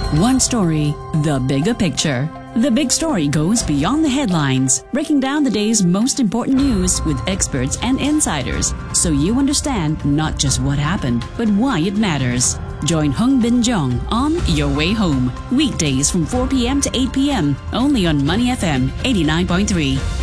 One story, the bigger picture. The big story goes beyond the headlines, breaking down the day's most important news with experts and insiders, so you understand not just what happened, but why it matters. Join Hung Bin Jong on Your Way Home, weekdays from 4 p.m. to 8 p.m. only on Money FM 89.3.